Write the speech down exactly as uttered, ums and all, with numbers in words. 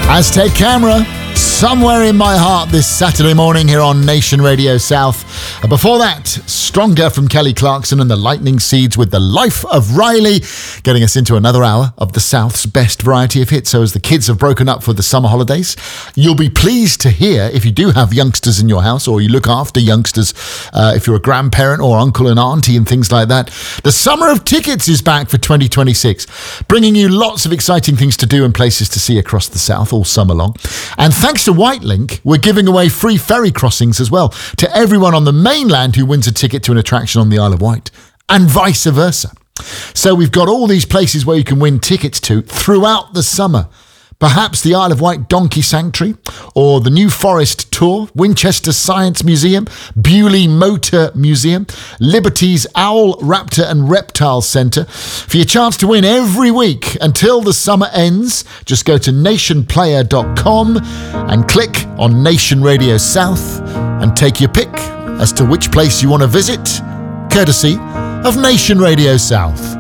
Aztec Camera, Somewhere in My Heart this Saturday morning here on Nation Radio South. And before that, Stronger from Kelly Clarkson and the Lightning Seeds with The Life of Riley, getting us into another hour of the South's best variety of hits. So as the kids have broken up for the summer holidays, you'll be pleased to hear, if you do have youngsters in your house or you look after youngsters, uh, if you're a grandparent or uncle and auntie and things like that, the Summer of Tickets is back for twenty twenty-six, bringing you lots of exciting things to do and places to see across the South all summer long. And thanks to Whitelink, we're giving away free ferry crossings as well to everyone on the mainland who wins a ticket to an attraction on the Isle of Wight, and vice versa. So we've got all these places where you can win tickets to throughout the summer. Perhaps the Isle of Wight Donkey Sanctuary, or the New Forest Tour, Winchester Science Museum, Bewley Motor Museum, Liberty's Owl, Raptor and Reptile Centre. For your chance to win every week until the summer ends, just go to nation player dot com and click on Nation Radio South and take your pick as to which place you want to visit, courtesy of Nation Radio South.